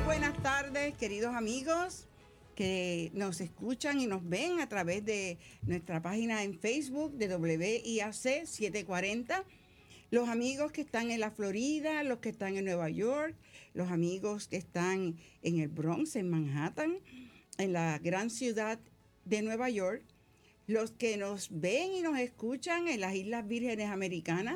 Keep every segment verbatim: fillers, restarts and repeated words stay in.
buenas tardes, queridos amigos que nos escuchan y nos ven a través de nuestra página en Facebook de W I A C setecientos cuarenta. Los amigos que están en la Florida, los que están en Nueva York, los amigos que están en el Bronx, en Manhattan, en la gran ciudad de Nueva York, los que nos ven y nos escuchan en las Islas Vírgenes Americanas,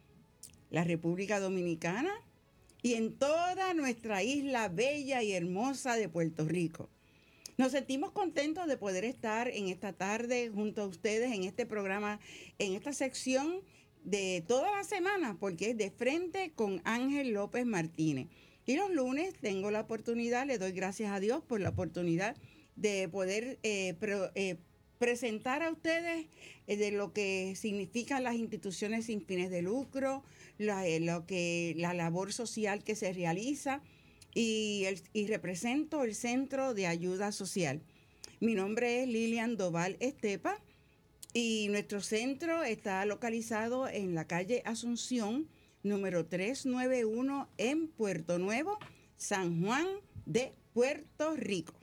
la República Dominicana y en toda nuestra isla bella y hermosa de Puerto Rico. Nos sentimos contentos de poder estar en esta tarde junto a ustedes en este programa, en esta sección de toda la semana, porque es De Frente con Ángel López Martínez. Y los lunes tengo la oportunidad, le doy gracias a Dios por la oportunidad de poder eh, pro, eh, presentar a ustedes eh, de lo que significan las instituciones sin fines de lucro, la, eh, lo que, la labor social que se realiza y, el, y represento el Centro de Ayuda Social. Mi nombre es Lilian Doval Estepa y nuestro centro está localizado en la calle Asunción, número trescientos noventa y uno en Puerto Nuevo, San Juan de Puerto Rico.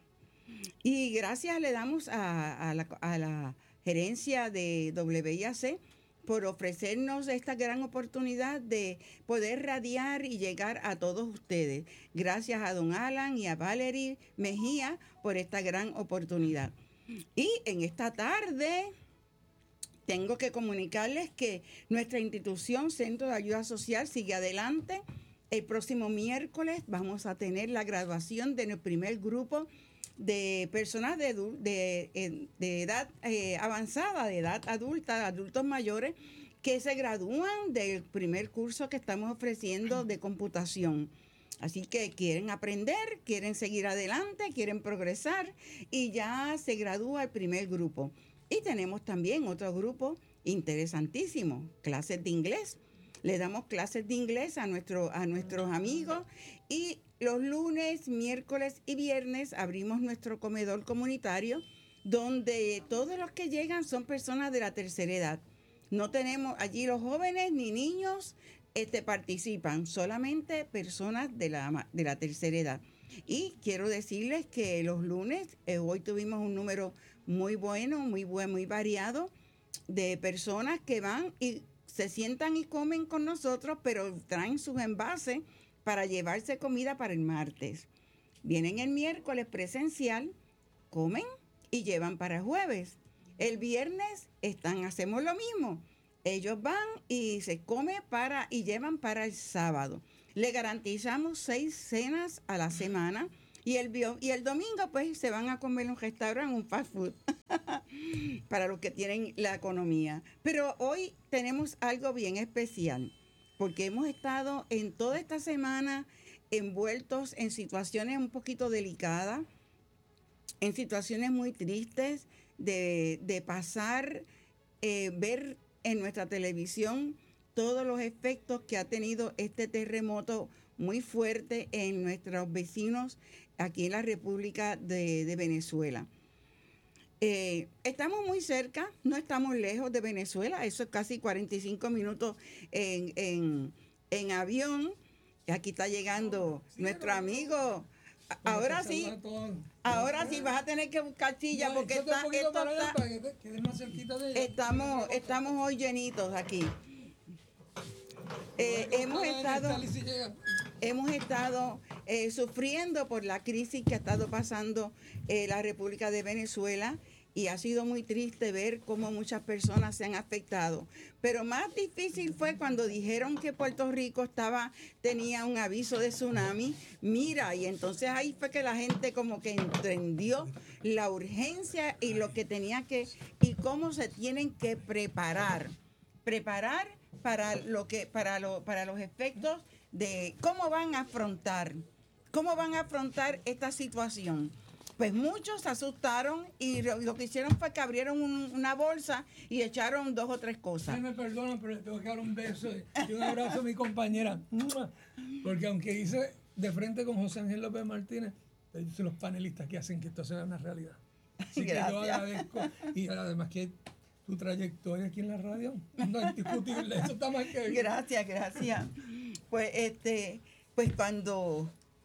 Y gracias le damos a, a, la, a la gerencia de W I A C por ofrecernos esta gran oportunidad de poder radiar y llegar a todos ustedes. Gracias a don Alan y a Valerie Mejía por esta gran oportunidad. Y en esta tarde tengo que comunicarles que nuestra institución Centro de Ayuda Social sigue adelante. El próximo miércoles vamos a tener la graduación de nuestro primer grupo de personas de, de, de edad eh, avanzada, de edad adulta, adultos mayores, que se gradúan del primer curso que estamos ofreciendo de computación. Así que quieren aprender, quieren seguir adelante, quieren progresar y ya se gradúa el primer grupo. Y tenemos también otro grupo interesantísimo, clases de inglés. Le damos clases de inglés a, nuestro, a nuestros amigos y los lunes, miércoles y viernes abrimos nuestro comedor comunitario donde todos los que llegan son personas de la tercera edad. No tenemos allí los jóvenes ni niños este, participan, solamente personas de la, de la tercera edad. Y quiero decirles que los lunes, eh, hoy tuvimos un número muy bueno, muy bueno, muy variado de personas que van y se sientan y comen con nosotros, pero traen sus envases para llevarse comida para el martes. Vienen el miércoles presencial, comen y llevan para el jueves. El viernes están, hacemos lo mismo. Ellos van y se come para y llevan para el sábado. Le garantizamos seis cenas a la semana y el, y el domingo pues se van a comer en un restaurante, un fast food, para los que tienen la economía. Pero hoy tenemos algo bien especial, porque hemos estado en toda esta semana envueltos en situaciones un poquito delicadas, en situaciones muy tristes de, de pasar, eh, ver en nuestra televisión todos los efectos que ha tenido este terremoto muy fuerte en nuestros vecinos aquí en la República de, de Venezuela. Eh, estamos muy cerca, no estamos lejos de Venezuela, eso es casi cuarenta y cinco minutos en, en, en avión. Aquí está llegando nuestro amigo. Ahora sí, ahora sí vas a tener que buscar silla porque está, esto está, estamos, estamos hoy llenitos aquí. Eh, hemos estado, hemos estado eh, sufriendo por la crisis que ha estado pasando eh, la República de Venezuela y ha sido muy triste ver cómo muchas personas se han afectado. Pero más difícil fue cuando dijeron que Puerto Rico estaba, tenía un aviso de tsunami. Mira, y entonces ahí fue que la gente como que entendió la urgencia y lo que tenía que, y cómo se tienen que preparar. Preparar para lo que, para lo, para los efectos de cómo van a afrontar, cómo van a afrontar esta situación. Pues muchos se asustaron y lo, lo que hicieron fue que abrieron un, una bolsa y echaron dos o tres cosas. Sí, me perdonan, pero le tengo que dar un beso y un abrazo a mi compañera. Porque aunque hice De Frente con José Ángel López Martínez, son los panelistas que hacen que esto sea una realidad. Así que yo agradezco. Y además que tu trayectoria aquí en la radio no es discutible. Eso está más que bien. Gracias, gracias. Pues, este, pues cuando...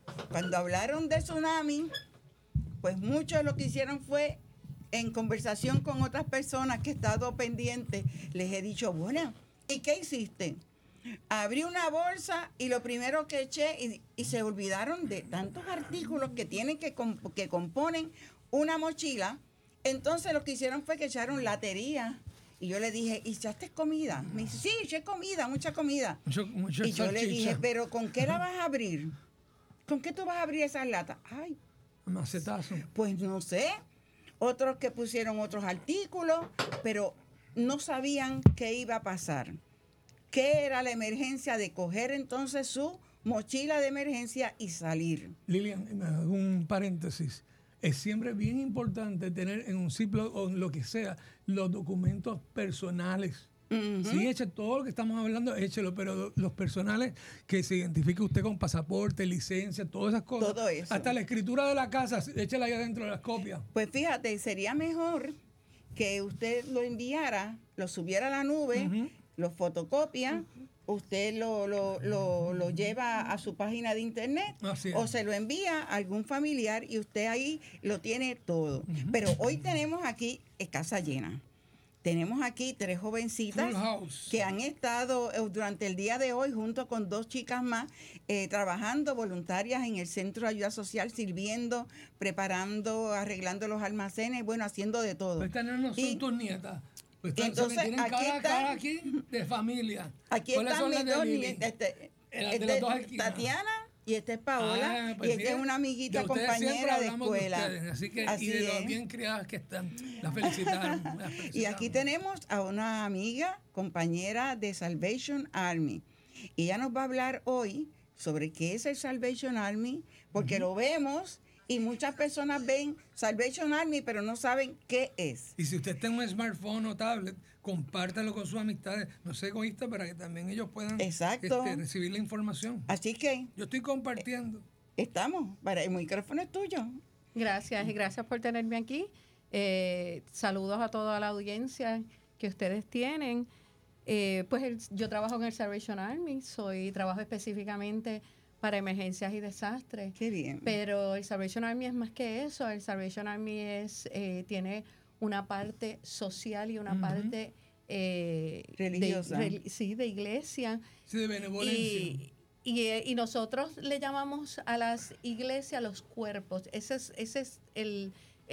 cuando hablaron de tsunami, pues muchos lo que hicieron fue, en conversación con otras personas que he estado pendientes, les he dicho, bueno, ¿y qué hiciste? Abrí una bolsa y lo primero que eché, y, y se olvidaron de tantos artículos que tienen que, comp- que componen una mochila. Entonces lo que hicieron fue que echaron latería. Y yo le dije, ¿y echaste comida? Me dice, sí, eché comida, mucha comida. Mucho, mucho y yo le salchicha. dije, ¿pero con qué la vas a abrir? ¿Con qué tú vas a abrir esas latas? Ay, Macetazo. pues no sé. Otros que pusieron otros artículos, pero no sabían qué iba a pasar. ¿Qué era la emergencia de coger entonces su mochila de emergencia y salir? Lilian, me hago un paréntesis. Es siempre bien importante tener en un Ziploc o en lo que sea los documentos personales. Ujú. Sí, eche todo lo que estamos hablando, échelo, pero los personales, que se identifique usted con pasaporte, licencia, todas esas cosas. Todo eso. Hasta la escritura de la casa, échela ahí adentro de las copias. Pues fíjate, sería mejor que usted lo enviara, lo subiera a la nube, Ujú. lo fotocopia, usted lo, lo, lo, lo lleva a su página de internet Así es. o se lo envía a algún familiar y usted ahí lo tiene todo. Pero hoy tenemos aquí eh, casa llena. Tenemos aquí tres jovencitas Full house. que han estado eh, durante el día de hoy junto con dos chicas más eh, trabajando voluntarias en el Centro de Ayuda Social, sirviendo, preparando, arreglando los almacenes, bueno, haciendo de todo. Pues estas no son Y- tus nietas. Pues están- entonces, tienen aquí cada están- cara aquí de familia. Aquí ¿Cuáles están son las mis de dos Lili? nietas, este, Eh, las de este las dos es esquinas. Tatiana y esta es Paola, Ah, pues y esta mira, es una amiguita de ustedes siempre compañera de hablamos de escuela. ustedes, así que, Así y de lo es. bien criadas que están. Las felicitaron. las Y felicitaron. aquí tenemos a una amiga, compañera de Salvation Army. Y ella nos va a hablar hoy sobre qué es el Salvation Army, porque lo vemos y muchas personas ven Salvation Army, pero no saben qué es. Y si usted está en un smartphone o tablet, compártalo con sus amistades. No sea egoísta para que también ellos puedan Exacto. este, recibir la información. Así que Yo estoy compartiendo. estamos, para el micrófono es tuyo. Gracias y gracias por tenerme aquí. Eh, saludos a toda la audiencia que ustedes tienen. Eh, pues el- yo trabajo en el Salvation Army, soy trabajo específicamente para emergencias y desastres. Qué bien. Pero el Salvation Army es más que eso. El Salvation Army es eh, tiene una parte social y una Ujú. parte eh, de- Religiosa. reli- sí, de iglesia. Sí, de benevolencia. Y, y, eh, y nosotros le llamamos a las iglesias los cuerpos. Ese es, ese es el,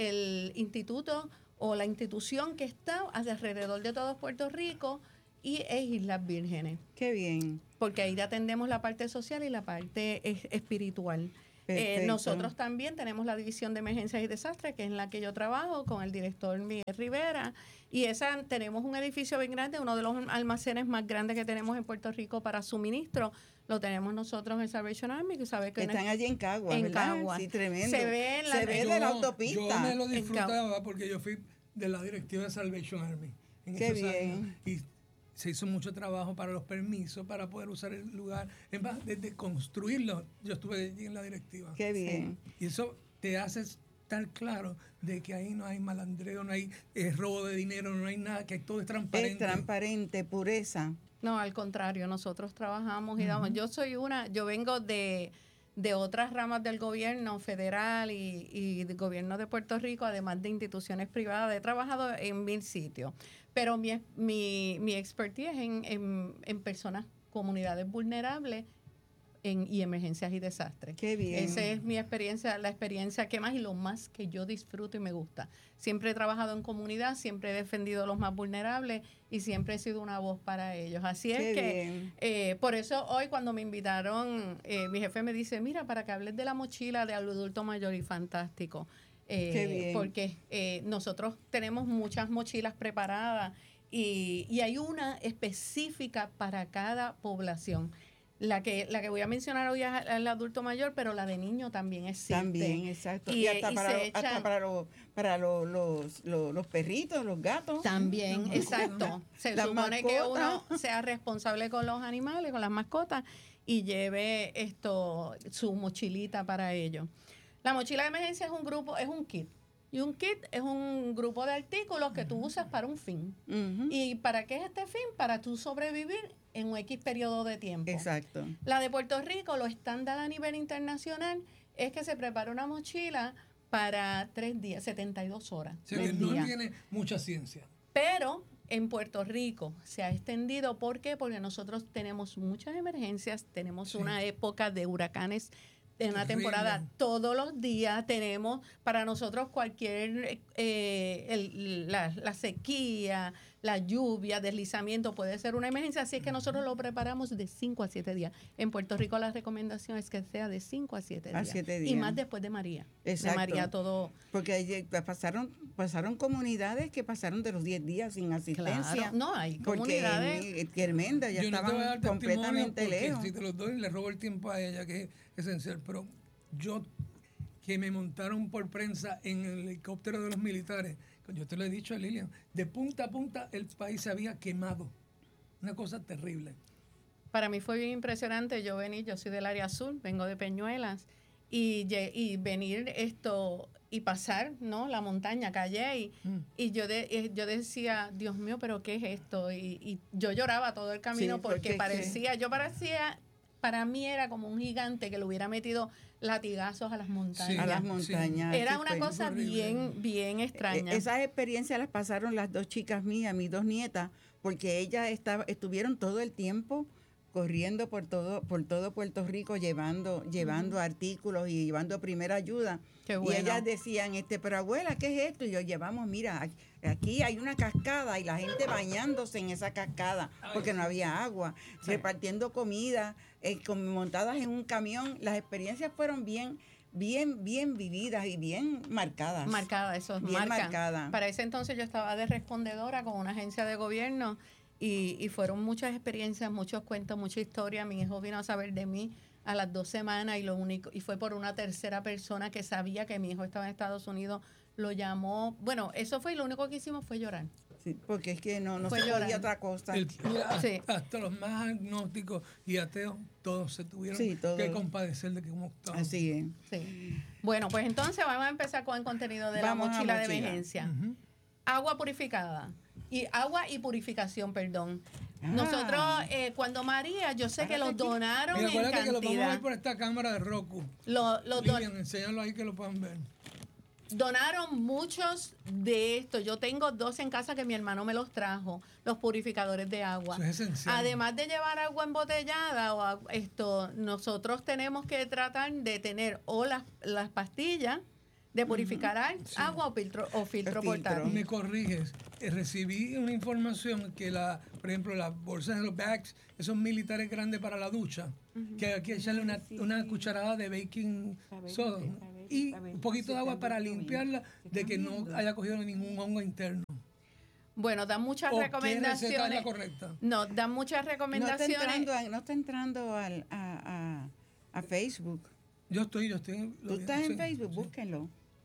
el instituto o la institución que está alrededor de todo Puerto Rico y es Islas Vírgenes, Qué bien. porque ahí atendemos la parte social y la parte es- espiritual. Eh, Perfecto. nosotros también tenemos la división de emergencias y desastres, que es en la que yo trabajo con el director Miguel Rivera, y esa tenemos un edificio bien grande, uno de los almacenes más grandes que tenemos en Puerto Rico para suministro, lo tenemos nosotros en el Salvation Army, que sabe que Están allí en Caguas, en ¿verdad? Caguas. Sí, tremendo. Se ve en la- Se ve Yo- de la Yo autopista. me lo En disfrutaba porque yo fui de la directiva de Salvation Army. En Qué esos bien. años. Y se hizo mucho trabajo para los permisos, para poder usar el lugar. Es más, desde construirlo, yo estuve allí en la directiva. Qué bien. Y eso te hace estar claro de que ahí no hay malandreo, no hay eh, robo de dinero, no hay nada, que todo es transparente. Es transparente, pureza. No, al contrario, nosotros trabajamos y damos. Yo soy una, yo vengo de, de otras ramas del gobierno federal y, y del gobierno de Puerto Rico, además de instituciones privadas. He trabajado en mil sitios, pero mi, mi, mi expertise es en, en, en personas, comunidades vulnerables en, y emergencias y desastres. Qué bien. Esa es mi experiencia, la experiencia que más y lo más que yo disfruto y me gusta. Siempre he trabajado en comunidad, siempre he defendido a los más vulnerables y siempre he sido una voz para ellos. Así Qué es que, bien. eh, por eso hoy cuando me invitaron, eh, mi jefe me dice, mira, para que hables de la mochila de adulto mayor y fantástico. Eh, Qué bien. Porque eh, nosotros tenemos muchas mochilas preparadas y, y hay una específica para cada población. La que, la que voy a mencionar hoy es el adulto mayor, pero la de niño también existe. También, exacto. Y, Y, hasta, y para, se los- hasta echan- para, los, para los, los, los, los perritos, los gatos. También, Las exacto. Se Las supone que mascotas. uno sea responsable con los animales, con las mascotas, y lleve esto su mochilita para ello. La mochila de emergencia es un grupo, es un kit. Y un kit es un grupo de artículos que tú usas para un fin. Ujú. ¿Y para qué es este fin? Para tú sobrevivir en un X periodo de tiempo. Exacto. La de Puerto Rico, lo estándar a nivel internacional es que se prepara una mochila para tres días, setenta y dos horas. O sea, que no tiene mucha ciencia. Pero en Puerto Rico se ha extendido. ¿Por qué? Porque nosotros tenemos muchas emergencias, tenemos sí. una época de huracanes en una temporada todos los días. Tenemos para nosotros cualquier, eh, el, la, la sequía, la lluvia, deslizamiento puede ser una emergencia. Así es que nosotros lo preparamos de cinco a siete días. En Puerto Rico la recomendación es que sea de cinco a siete días. A siete días. Y más después de María. Exacto. De María todo. Porque pasaron pasaron comunidades que pasaron de los diez días sin asistencia. Claro. No, hay comunidades. Porque en Tremenda ya Yo estaban no te voy a dar completamente lejos. Si te los doy, le robo el tiempo a ella, que es esencial. Pero yo, que me montaron por prensa en el helicóptero de los militares, yo te lo he dicho a Lilian, de punta a punta el país se había quemado. Una cosa terrible. Para mí fue bien impresionante. Yo vení, yo soy del área sur, vengo de Peñuelas, y, y venir esto y pasar, ¿no? La montaña, Calle, y, mm. y yo de, yo decía, Dios mío, pero ¿qué es esto? Y, y yo lloraba todo el camino sí, porque, porque parecía, que... yo parecía, para mí era como un gigante que le hubiera metido latigazos a las montañas. Sí, a las montañas. Era una cosa bien, bien extraña. Esas experiencias las pasaron las dos chicas mías, mis dos nietas, porque ellas estaba, estuvieron todo el tiempo corriendo por todo por todo Puerto Rico llevando llevando uh-huh. artículos y llevando primera ayuda. Qué bueno. Y ellas decían, este, pero abuela, ¿qué es esto? Y yo, llevamos, mira, aquí hay una cascada y la gente bañándose en esa cascada porque no había agua, sí. repartiendo comida, eh, montadas en un camión. Las experiencias fueron bien bien bien vividas y bien marcadas. Marcadas, eso es bien marca. marcada. Para ese entonces yo estaba de respondedora con una agencia de gobierno. Y, y fueron muchas experiencias, muchos cuentos, mucha historia. Mi hijo vino a saber de mí a las dos semanas y lo único y fue por una tercera persona que sabía que mi hijo estaba en Estados Unidos. Lo llamó. Bueno, eso fue y lo único que hicimos fue llorar. Sí, porque es que no, no fue se llorar. podía otra cosa. El, hasta, sí. hasta los más agnósticos y ateos, todos se tuvieron sí, todo. que compadecer de que como estaban. Así es. Sí. Bueno, pues entonces vamos a empezar con el contenido de vamos la mochila, mochila de emergencia. Uh-huh. Agua purificada. Y agua y purificación, perdón. Ah. Nosotros, eh, cuando María, yo sé que los donaron Mira, en cantidad. Que lo podemos ver por esta cámara de Roku. Lo, lo Lilian, enséñalo ahí que lo puedan ver. Donaron muchos de estos. Yo tengo dos en casa que mi hermano me los trajo, los purificadores de agua. Eso es esencial. Además de llevar agua embotellada, o esto, nosotros tenemos que tratar de tener o las, las pastillas de purificar uh-huh. sí. agua o filtro, o filtro portátil. Me corriges, eh, recibí una información que, la, por ejemplo, las bolsas de los bags, esos militares grandes para la ducha, uh-huh. que hay que echarle una, una cucharada de baking soda y un poquito de agua para limpiarla de que no haya cogido ningún hongo interno. Bueno, dan muchas ¿O recomendaciones. ¿Qué receta es la correcta? No, dan muchas recomendaciones. No está entrando, a, no está entrando al, a, a, a Facebook. Yo estoy, yo estoy. ¿Tú estás sí, en Facebook? Sí. Búsquenlo.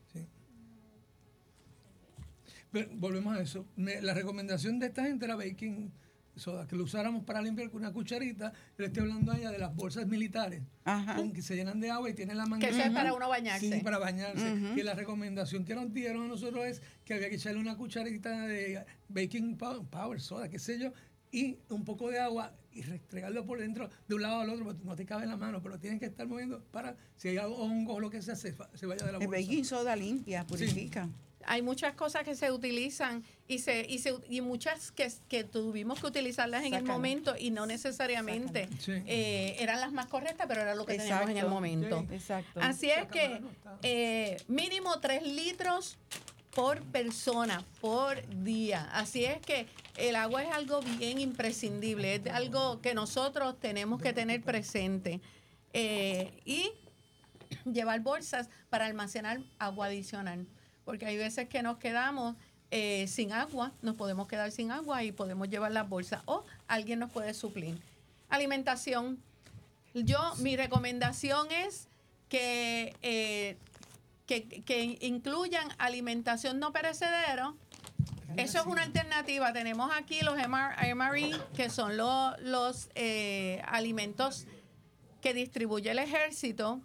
Pero volvemos a eso. Me, la recomendación de esta gente era baking soda, que lo usáramos para limpiar con una cucharita. Yo le estoy hablando a ella de las bolsas militares, con que se llenan de agua y tienen la manguera. Que eso es para uno bañarse. Sí, para bañarse. Uh-huh. Y la recomendación que nos dieron a nosotros es que había que echarle una cucharita de baking power soda, qué sé yo, y un poco de agua y restregarlo por dentro de un lado al otro, porque no te cabe en la mano, pero tienen que estar moviendo para, si hay hongos o lo que sea, se, se vaya de la bolsa. El baking soda limpia, purifica. Sí. Hay muchas cosas que se utilizan y se y, se, y muchas que, que tuvimos que utilizarlas en Sácala. el momento y no necesariamente sí. eh, eran las más correctas, pero era lo que Exacto. teníamos en el momento. Sí. Exacto. Así es que eh, mínimo tres litros por persona, por día. Así es que el agua es algo bien imprescindible, es algo que nosotros tenemos que tener presente. Eh, y llevar bolsas para almacenar agua adicional. Porque hay veces que nos quedamos eh, sin agua, nos podemos quedar sin agua y podemos llevar las bolsas o alguien nos puede suplir. Alimentación. Yo, mi recomendación es que, eh, que, que incluyan alimentación no perecedero. Eso es una alternativa. Tenemos aquí los M R E, que son los, los eh, alimentos que distribuye el ejército.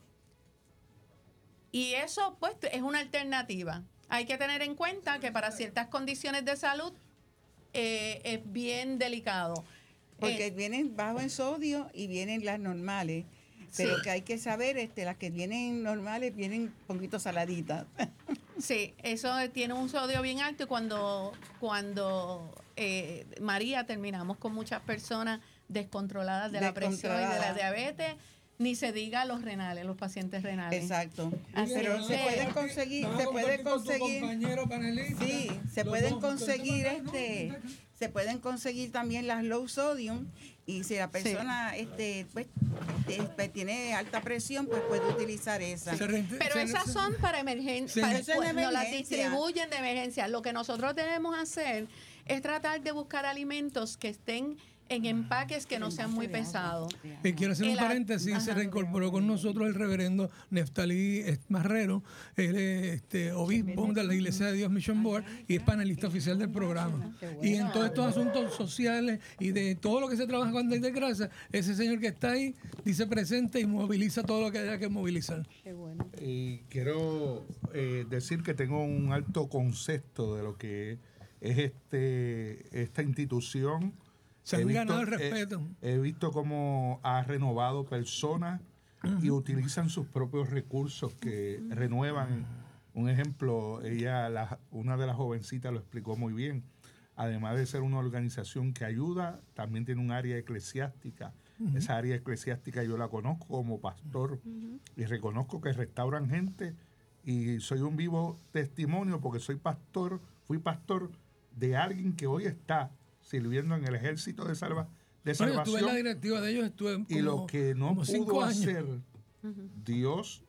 Y eso, pues, es una alternativa. Hay que tener en cuenta que para ciertas condiciones de salud eh, es bien delicado. Porque Eh, vienen bajo en sodio y vienen las normales. Pero Sí. que hay que saber, este, las que vienen normales vienen un poquito saladitas. Sí, eso tiene un sodio bien alto y cuando, cuando eh, María terminamos con muchas personas descontroladas de la presión y de la Descontroladas. diabetes, ni se diga los renales, los pacientes renales. Exacto. Así Pero es. se Sí. pueden conseguir, Vas a se puede compartir con tu conseguir. compañero panelista, Sí, se los pueden dos juntos. conseguir Vente para acá, este, no, vente acá. se pueden conseguir también las low sodium y si la persona este pues, este, pues, tiene alta presión, pues puede utilizar esa. Se rente- Pero se- esas se- son para emergencia, Sí. para, Eso es de pues, no las emergencia. distribuyen de emergencia. Lo que nosotros debemos hacer es tratar de buscar alimentos que estén en empaques que no sean muy pesados. Eh, quiero hacer un El a- paréntesis, se Ajá. reincorporó con nosotros el reverendo Neftalí Marrero, él es este, obispo de la Iglesia de Dios Mission Board y es panelista oficial del programa. Y en todos estos asuntos sociales y de todo lo que se trabaja con Ley de Gracia, ese señor que está ahí dice presente y moviliza todo lo que haya que movilizar. Qué bueno. Y quiero eh, decir que tengo un alto concepto de lo que es este esta institución. Se han ganado el respeto. He, he visto cómo ha renovado personas y utilizan sus propios recursos que renuevan. Un ejemplo, ella, la, una de las jovencitas lo explicó muy bien. Además de ser una organización que ayuda, también tiene un área eclesiástica. Uh-huh. Esa área eclesiástica yo la conozco como pastor uh-huh. y reconozco que restauran gente y soy un vivo testimonio porque soy pastor, fui pastor de alguien que hoy está sirviendo en el ejército de, salva, de bueno, salvación. Estuve en la directiva de ellos, estuve como, y lo que no pudo hacer Uh-huh. Dios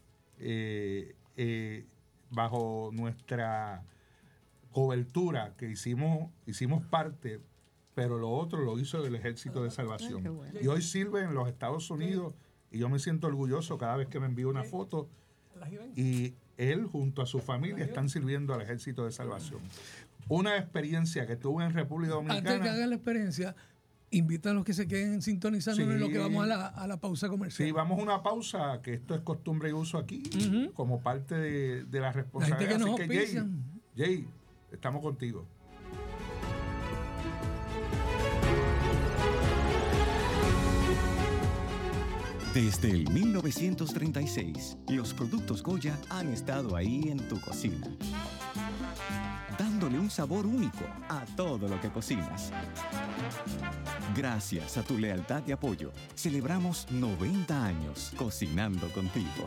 eh, eh, bajo nuestra cobertura que hicimos hicimos parte, pero lo otro lo hizo el ejército de salvación. Ay, bueno. Y hoy sirve en los Estados Unidos y yo me siento orgulloso cada vez que me envía una foto y él junto a su familia están sirviendo al ejército de salvación. Una experiencia que tuve en República Dominicana. Antes que hagan la experiencia, invita a los que se queden sintonizando Sí. en lo que vamos a la, a la pausa comercial. Sí, vamos a una pausa, que esto es costumbre y uso aquí, Uh-huh. como parte de, de la La responsabilidad. gente que nos Así que, Jay, auspician. Jay, estamos contigo. Desde el mil novecientos treinta y seis, los productos Goya han estado ahí en tu cocina, dándole un sabor único a todo lo que cocinas. Gracias a tu lealtad y apoyo, celebramos noventa años cocinando contigo.